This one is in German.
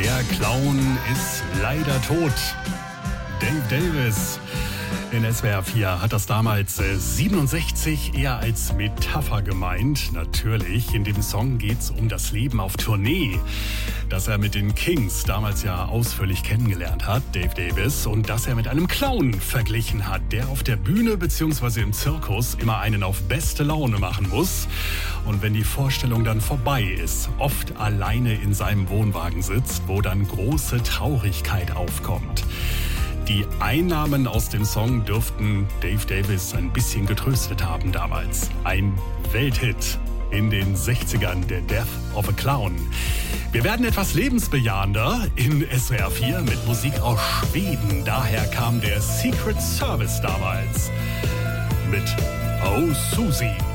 Der Clown ist leider tot. Dave Davis in SWR 4 hat das damals 67 eher als Metapher gemeint. Natürlich, in dem Song geht's um das Leben auf Tournee, das er mit den Kings damals ja ausführlich kennengelernt hat, Dave Davis, und das er mit einem Clown verglichen hat, der auf der Bühne bzw. im Zirkus immer einen auf beste Laune machen muss und wenn die Vorstellung dann vorbei ist, oft alleine in seinem Wohnwagen sitzt, wo dann große Traurigkeit aufkommt. Die Einnahmen aus dem Song dürften Dave Davis ein bisschen getröstet haben damals. Ein Welthit in den 60ern, der Death of a Clown. Wir werden etwas lebensbejahender in SWR 4 mit Musik aus Schweden. Daher kam der Secret Service damals mit Oh Susie.